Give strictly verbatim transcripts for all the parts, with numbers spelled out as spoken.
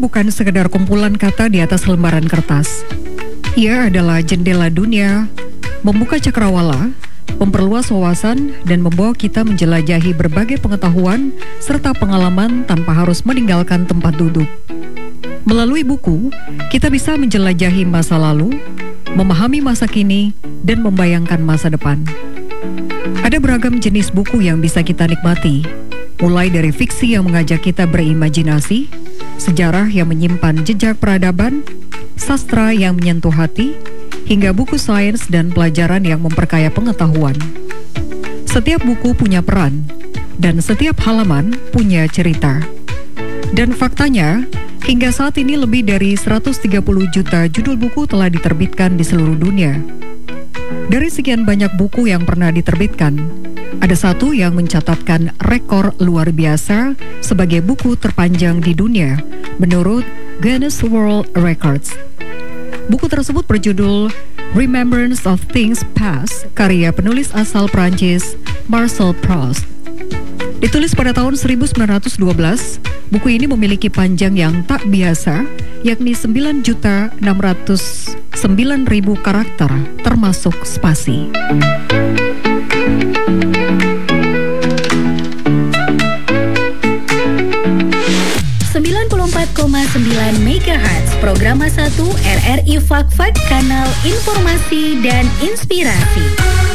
bukan sekedar kumpulan kata di atas lembaran kertas. Ia adalah jendela dunia, membuka cakrawala, memperluas wawasan, dan membawa kita menjelajahi berbagai pengetahuan serta pengalaman tanpa harus meninggalkan tempat duduk. Melalui buku, kita bisa menjelajahi masa lalu, memahami masa kini, dan membayangkan masa depan. Ada beragam jenis buku yang bisa kita nikmati, mulai dari fiksi yang mengajak kita berimajinasi, sejarah yang menyimpan jejak peradaban, sastra yang menyentuh hati, hingga buku sains dan pelajaran yang memperkaya pengetahuan. Setiap buku punya peran, dan setiap halaman punya cerita. Dan faktanya, hingga saat ini lebih dari seratus tiga puluh juta judul buku telah diterbitkan di seluruh dunia. Dari sekian banyak buku yang pernah diterbitkan, ada satu yang mencatatkan rekor luar biasa sebagai buku terpanjang di dunia menurut Guinness World Records. Buku tersebut berjudul Remembrance of Things Past, karya penulis asal Prancis Marcel Proust. Ditulis pada tahun seribu sembilan ratus dua belas, buku ini memiliki panjang yang tak biasa, yakni sembilan juta enam ratus sembilan ribu karakter, termasuk spasi. sembilan puluh empat koma sembilan megahertz, Programa satu R R I Fak-Fak, Kanal Informasi dan Inspirasi.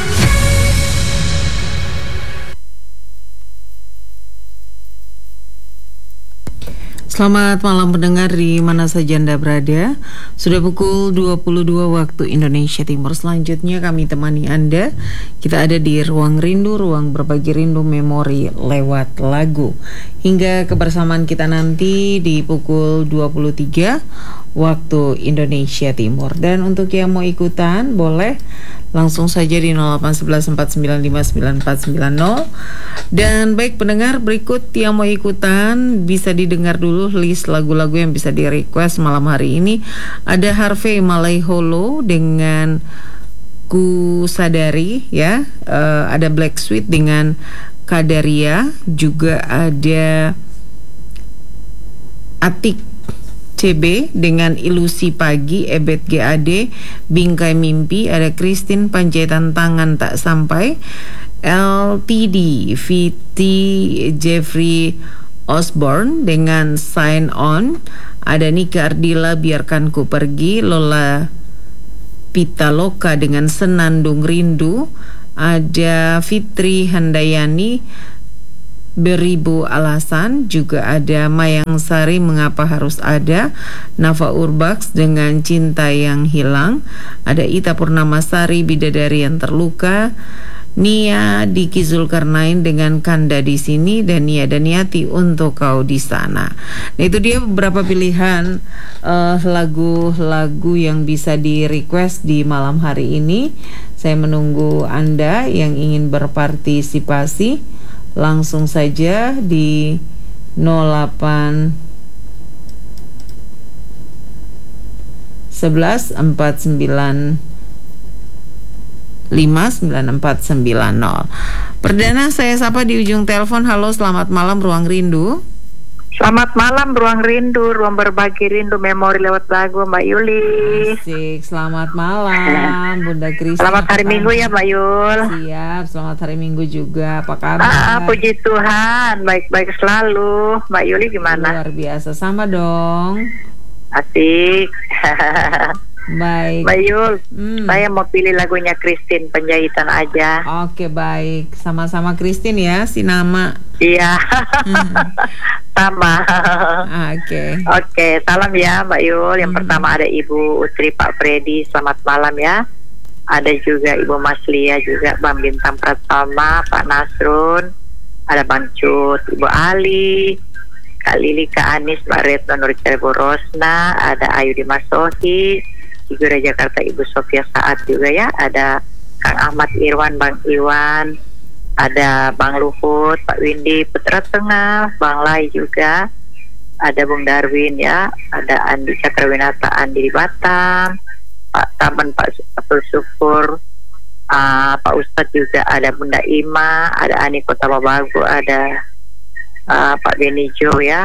Selamat malam pendengar di mana saja Anda berada. Sudah pukul dua puluh dua waktu Indonesia Timur. Selanjutnya kami temani Anda. Kita ada di Ruang Rindu, ruang berbagi rindu memori lewat lagu. Hingga kebersamaan kita nanti di pukul dua puluh tiga waktu Indonesia Timur. Dan untuk yang mau ikutan boleh langsung saja di nol delapan satu satu empat sembilan lima sembilan empat sembilan nol. Dan baik pendengar, berikut yang mau ikutan bisa didengar dulu list lagu-lagu yang bisa di request malam hari ini. Ada Harvey Malaiholo dengan Ku Sadari ya, uh, ada Black Sweet dengan Kadaria, juga ada Atik C B dengan Ilusi Pagi, Ebet G A D, Bingkai Mimpi, ada Christine Panjaitan Tangan Tak Sampai, L T D, V T Jeffrey Osborne dengan Sign On, ada Nika Ardila Biarkan Ku Pergi, Lola Pitaloka dengan Senandung Rindu, ada Fitri Handayani Beribu Alasan, juga ada Mayang Sari Mengapa Harus Ada, Nafa Urbaks dengan Cinta Yang Hilang, ada Ita Purnamasari Bidadari Yang Terluka, Nia Diki Zulkarnain dengan Kanda di Sini, dan Nia Daniati Untuk Kau di Sana. Nah, itu dia beberapa pilihan uh, lagu-lagu yang bisa di request di malam hari ini. Saya menunggu Anda yang ingin berpartisipasi. Langsung saja di nol delapan sebelas empat sembilan lima sembilan empat sembilan nol. Perdana saya sapa di ujung telepon. Halo, selamat malam Ruang Rindu. Selamat malam Ruang Rindu, ruang berbagi rindu memori lewat lagu, Mbak Yuli. Asik, selamat malam Bunda Kristi. Selamat hari Minggu ya Mbak Yul. Siap, selamat hari Minggu juga. Apa kabar? Ah, puji Tuhan, baik-baik selalu. Mbak Yuli gimana? Luar biasa, sama dong. Asik. Baik Mbak Yul, hmm. saya mau pilih lagunya Christine Panjaitan aja. Oke, baik. Sama-sama Christine ya, si nama. Iya. Sama. Oke. Oke, salam ya Mbak Yul. Yang hmm. pertama ada Ibu Utri, Pak Freddy, selamat malam ya. Ada juga Ibu Maslia, juga Bang Bintang Pratama, Pak Nasrun, ada Bang Cut, Ibu Ali, Kak Lili, Kak Anis, Mbak Retno, Nur Cirebon Rosna, ada Ayu Dimasohi, Figura Jakarta Ibu Sofia Saat juga ya, ada Kang Ahmad Irwan, Bang Iwan, ada Bang Luhut, Pak Windy, Putra Tengah, Bang Lai juga, ada Bung Darwin ya, ada Andi Cakrawinata, Andi di Batam, Pak Taman, Pak Abdul Syukur, uh, Pak Ustadz juga, ada Bunda Ima, ada Ani Kota Babagu, ada uh, Pak Benijo ya,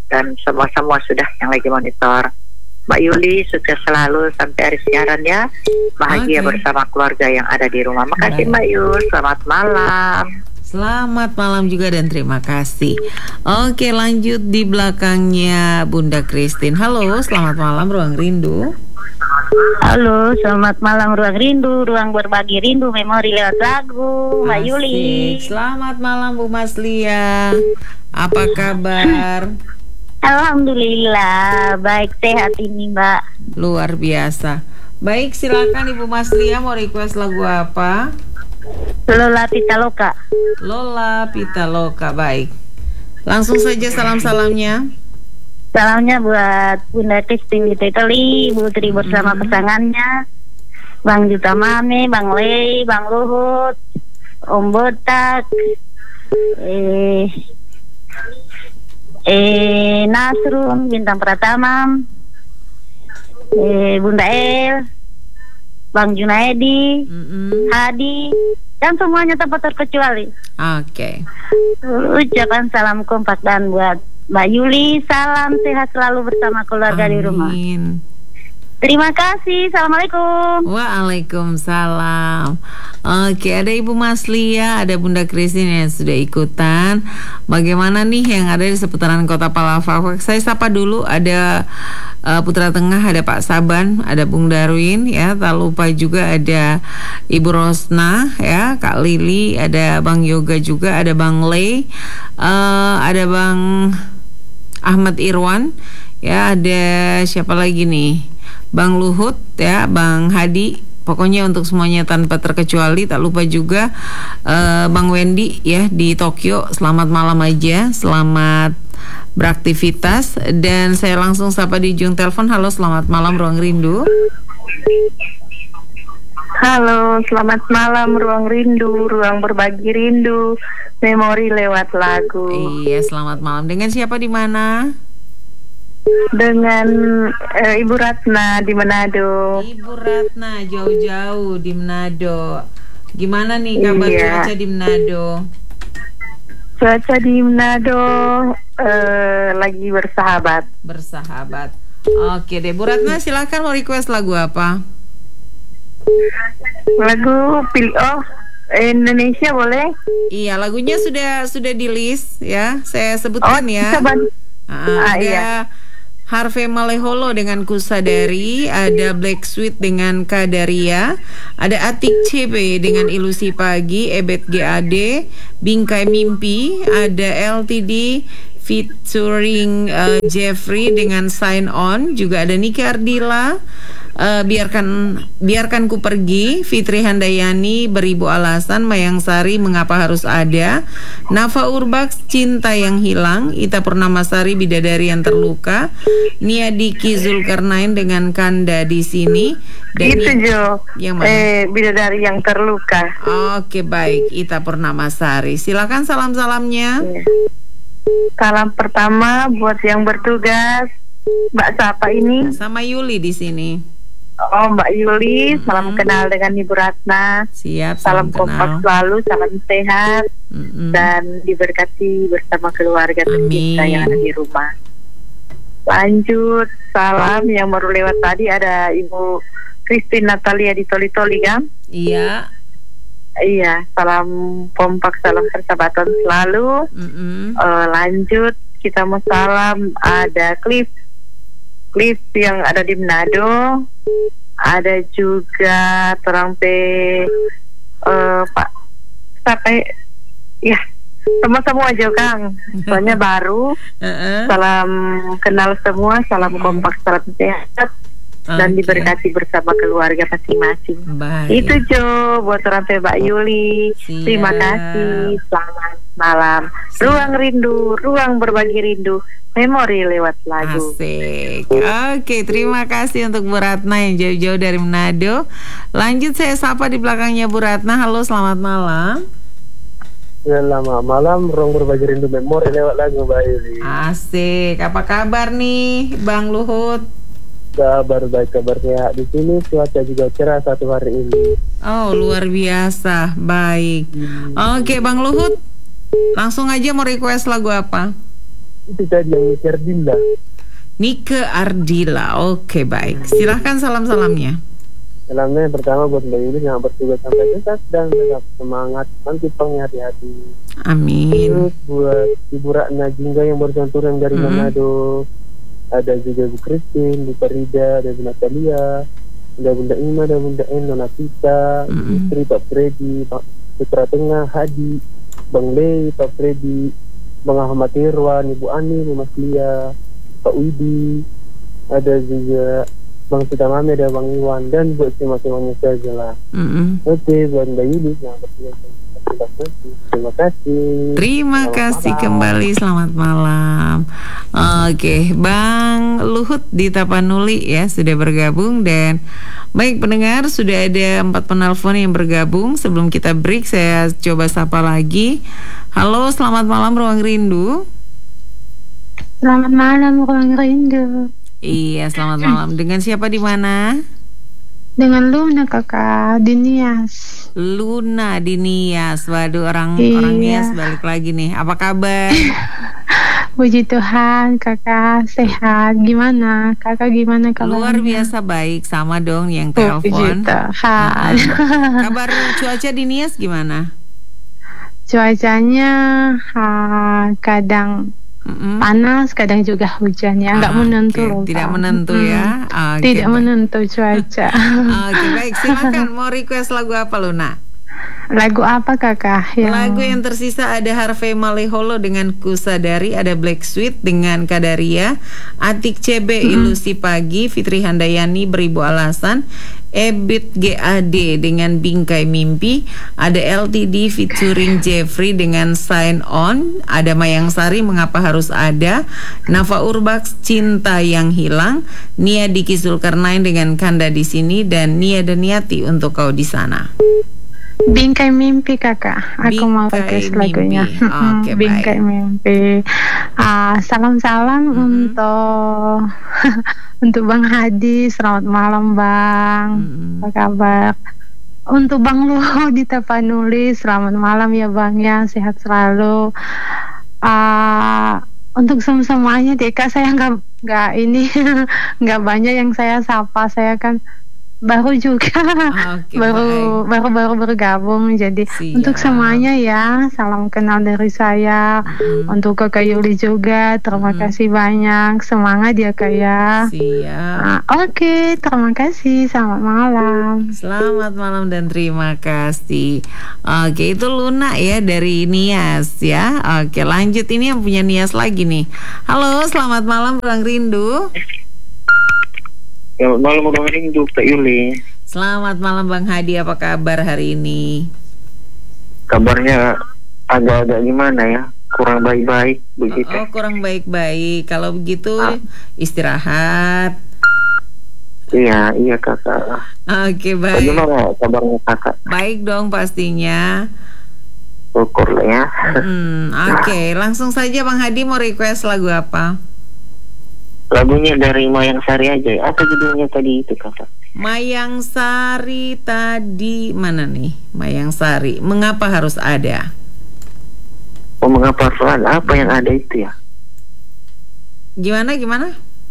dan semua-semua sudah yang lagi monitor. Mbak Yuli, sukses selalu sampai hari siaran ya. Bahagia okay. bersama keluarga yang ada di rumah. Makasih Mbak Yul, selamat malam. Selamat malam juga dan terima kasih. Oke, lanjut di belakangnya Bunda Christine. Halo, selamat malam Ruang Rindu. Halo, selamat malam Ruang Rindu, ruang berbagi rindu, memori lewat lagu. Mbak Yuli. Selamat malam Bu Maslia. Apa kabar? Alhamdulillah, baik sehat ini Mbak. Luar biasa. Baik, silakan Ibu Maslia mau request lagu apa? Lola Pitaloka. Lola Pitaloka, baik. Langsung saja salam-salamnya. Salamnya buat Bunda Christine di Itali, Bu Tri bersama hmm. pasangannya, Bang Juta Mame, Bang Lei, Bang Luhut, Om Botak, eh Eh, Nasrun, Bintang Pratama, eh, Bunda El, Bang Junaedi, mm-hmm. Hadi, dan semuanya tanpa terkecuali. Oke. Okay. Ucapan salam kompak dan buat Mbak Yuli, salam sehat selalu bersama keluarga Amin. Di rumah. Terima kasih. Assalamualaikum. Waalaikumsalam. Oke, ada Ibu Maslia, ada Bunda Christine yang sudah ikutan. Bagaimana nih yang ada di seputaran Kota Palafak? Saya sapa dulu, ada uh, Putra Tengah, ada Pak Saban, ada Bung Darwin, ya. Tak lupa juga ada Ibu Rosna, ya, Kak Lili, ada Bang Yoga juga, ada Bang Lei, uh, ada Bang Ahmad Irwan, ya, ada siapa lagi nih? Bang Luhut, ya, Bang Hadi, pokoknya untuk semuanya tanpa terkecuali. Tak lupa juga uh, Bang Wendy, ya, di Tokyo. Selamat malam aja, selamat beraktivitas. Dan saya langsung sapa di ujung telepon. Halo, selamat malam Ruang Rindu. Halo, selamat malam Ruang Rindu, ruang berbagi rindu, memori lewat lagu. Iya, selamat malam. Dengan siapa di mana? Dengan uh, Ibu Ratna di Manado. Ibu Ratna jauh-jauh di Manado. Gimana nih kabar iya. cuaca di Manado? Cuaca di Manado uh, lagi bersahabat. Bersahabat. Oke deh, Bu Ratna silakan mau request lagu apa? Lagu pilih oh Indonesia boleh? Iya, lagunya sudah sudah di list ya. Saya sebutkan oh, ya. Uh, ah, ada iya. Harvey Maleholo dengan Kusadari, ada Black Sweet dengan Kadaria, ada Atik C B dengan Ilusi Pagi, Ebet G A D, Bingkai Mimpi, ada L T D featuring uh, Jeffrey dengan Sign On, juga ada Niki Ardila, uh, biarkan biarkan ku pergi, Fitri Handayani, Beribu Alasan, Mayang Sari, Mengapa Harus Ada, Nafa Urbaks, Cinta Yang Hilang, Ita Purnamasari, Bidadari Yang Terluka, Nia Diki Zulkarnain dengan Kanda di Sini. Dan itu Jo, yang mana? Eh, Bidadari Yang Terluka. Oke, baik, Ita Purnamasari. Silakan salam-salamnya. Yeah. Salam pertama buat yang bertugas, Mbak siapa ini? Sama Yuli di sini. Oh, Mbak Yuli, mm-hmm. salam kenal dengan Ibu Ratna. Siap, salam, salam kompak selalu, salam sehat, mm-hmm. dan diberkati bersama keluarga tercinta yang ada di rumah. Lanjut, salam yang baru lewat tadi ada Ibu Christine Natalia di Toli-Toli kan? Iya. Iya, salam kompak, salam persahabatan selalu. Mm-hmm. Uh, lanjut, kita mau salam ada Cliff, Cliff yang ada di Manado, ada juga terang pe uh, Pak sampai ya semua-semua aja Kang, soalnya baru. Uh-uh. Salam kenal semua, salam kompak, salam sehat. Dan okay. diberkati bersama keluarga masing-masing. Baik. Itu Jo buat rantai Mbak Yuli. Siap. Terima kasih. Selamat malam. Siap. Ruang rindu, ruang berbagi rindu, memori lewat lagu. Asik. Oke, terima kasih untuk Bu Ratna yang jauh-jauh dari Manado. Lanjut saya sapa di belakangnya Bu Ratna. Halo, selamat malam. Selamat malam, ruang berbagi rindu, memori lewat lagu Mbak Yuli. Asik. Apa kabar nih, Bang Luhut? Kabar baik, kabarnya di sini cuaca juga cerah satu hari ini. Oh, luar biasa, baik. Hmm. Oke, Bang Luhut, langsung aja mau request lagu apa? Itu tadi yang Nike Ardila. Nike Ardila, oke baik. Silahkan salam-salamnya. Salamnya yang pertama buat Mbak Yuli yang bertugas sampai tuntas dan tetap semangat, nanti pangnya hati-hati. Amin. Terus buat Ibu Ratna Jingga yang baru turun dari Mm-hmm. Manado, ada juga Bu Christine, Bu Farida, ada Bu Natalia, ada Bunda Ima, ada Bunda En, Nona Pita, Mm-mm. istri Pak Freddy, Pak Putra Tengah, Hadi, Bang Lei, Pak Freddy, Bang Ahmad Irwan, Ibu Ani, Bu Mas Lia, Pak Widi, ada juga Bang Sita Mami, ada Bang Iwan, dan buat semua-semuanya saja lah. Mm-mm. Oke, buat Mbak Yuli yang bertugas nanti. Terima kasih. Terima Selamat kasih malam. kembali, selamat malam. Oke, Bang Luhut di Tapanuli ya sudah bergabung, dan baik pendengar, sudah ada empat penelpon yang bergabung. Sebelum kita break, saya coba sapa lagi. Halo, selamat malam Ruang Rindu. Selamat malam Ruang Rindu. Iya, selamat malam. Dengan siapa di mana? Dengan Luna kakak di Nias. Luna di Nias. Waduh, orang Iya. orang Nias balik lagi nih. Apa kabar? Puji Tuhan kakak sehat. Gimana kakak, gimana kabarnya? Luar biasa baik, sama dong yang Oh, puji telepon. Tuhan. Uh-uh. Kabar cuaca di Nias gimana? Cuacanya ah, kadang Mm-mm. panas, kadang juga hujan ya, nggak Ah, menentu oke. loh, Tidak Kak. menentu Mm-mm. ya. Oke, Tidak baik. menentu cuaca. Oke, baik, silakan mau request lagu apa Luna? Lagu apa kakak? Yang... Lagu yang tersisa ada Harvey Maleholo dengan Kusadari, ada Black Sweet dengan Kadaria, Atik C B Ilusi Pagi, Fitri Handayani Beribu Alasan, Ebit G A D dengan Bingkai Mimpi, ada L T D featuring Jeffrey dengan Sign On, ada Mayang Sari Mengapa Harus Ada, Nafa Urbaks Cinta Yang Hilang, Nia Diki Zulkarnain dengan Kanda di Sini, dan Nia Daniati Untuk Kau di Sana. Bingkai Mimpi kakak, aku mau Bingkai request lagunya. Mimpi. Oke, Bingkai baik. Mimpi. Ah, salam-salam Mm-hmm. untuk untuk Bang Hadi, selamat malam Bang. Mm-mm. Apa kabar? Untuk Bang Luho di Tapanuli, selamat malam ya Bang ya, sehat selalu. Ah, untuk semuanya Deka, saya nggak nggak ini nggak banyak yang saya sapa, saya kan baru juga Oke, baru baru baru bergabung, jadi Siap. untuk semuanya ya, salam kenal dari saya. Mm. Untuk Kakak Yuli juga, terima Mm. kasih banyak, semangat ya Kak ya. Siap. Ah, Oke, terima kasih, selamat malam. Selamat malam dan terima kasih. Oke, itu Luna ya dari Nias ya. Oke, lanjut, ini yang punya Nias lagi nih. Halo, selamat malam Ruang Rindu. Selamat malam Bang Rindu, Kak Yuli. Selamat malam Bang Hadi, apa kabar hari ini? Kabarnya agak-agak gimana ya? Kurang baik-baik begitu. Oh, kurang baik-baik. Kalau begitu Ah. istirahat. Iya, iya kakak. Oke, baik. Bagaimana kabarnya kakak? Baik dong pastinya. Syukur lah ya. Hmm, Oke, langsung saja Bang Hadi mau request lagu apa? Lagunya dari Mayang Sari aja. Apa judulnya tadi itu kakak? Mayang Sari tadi mana nih? Mayang Sari, Mengapa Harus Ada? Oh, mengapa soal apa yang ada itu ya? Gimana gimana?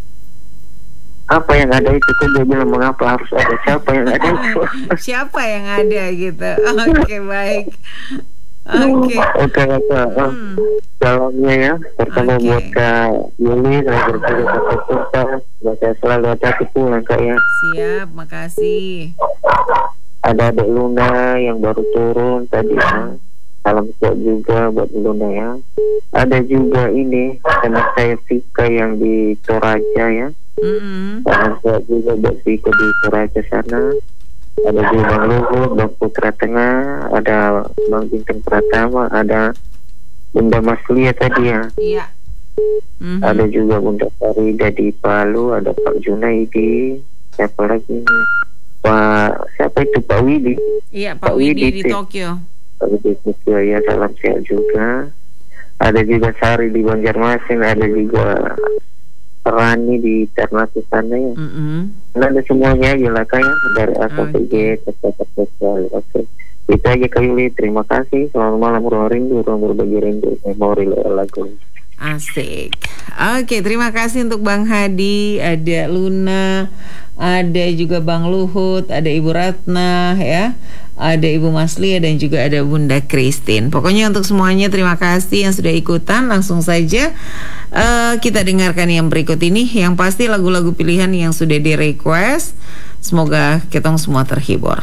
Apa yang ada itu tuh dia bilang mengapa harus ada? Siapa yang ada itu? Siapa yang ada gitu? Oke, baik. Oke. Oke kakak. Oh, Hmm. Salamnya ya. Pertama Oke. buat Kak Yuli dan bertugas sampai tuntas. Saya selalu hati-hati pulang kak ya. Siap, makasih. Ada adik Luna yang baru turun tadi ya. Salam sehat juga buat Luna ya. Ada juga ini teman saya Vika yang di Toraja ya. Mm-mm. Salam sehat juga buat Vika di Toraja sana. Ada juga Bang Luhut, Bang Putra Tengah, ada Bang Bintang Pratama, ada Bunda Maslia tadi ya. Iya. Mhm. Ada juga Bunda Farida di Palu, ada Pak Junaidi, siapa lagi nih? Pak siapa itu Pak Widi? Iya, Pak Pak Widi Widi di sih. Tokyo. Pak Widi Tokyo ya, salam sehat juga. Ada juga Sari di Banjarmasin, ada juga Rani di Ternate sana ya. Mm-mm. Nah, ada semuanya aja lah kayak dari A sampai G, tetap sosial. Oke, itu aja Kak Yuli. Terima kasih. Selamat malam Ruang Rindu, Ruang Berbagi Rindu, memori lagu. Asik. Oke, terima kasih untuk Bang Hadi, ada Luna, ada juga Bang Luhut, ada Ibu Ratna ya, ada Ibu Maslia dan juga ada Bunda Christine. Pokoknya untuk semuanya terima kasih yang sudah ikutan. Langsung saja uh, kita dengarkan yang berikut ini. Yang pasti lagu-lagu pilihan yang sudah di request. Semoga kita semua terhibur.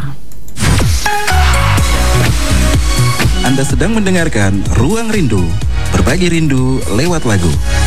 Anda sedang mendengarkan Ruang Rindu, berbagi rindu lewat lagu.